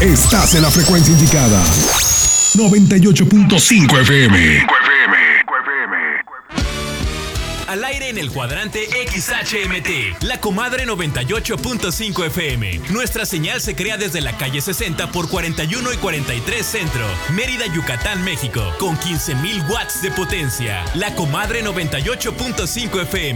Estás en la frecuencia indicada. 98.5 FM. Al aire en el cuadrante XHMT, La Comadre 98.5 FM. Nuestra señal se crea desde la calle 60 por 41 y 43 Centro, Mérida, Yucatán, México, con 15,000 watts de potencia. La Comadre 98.5 FM.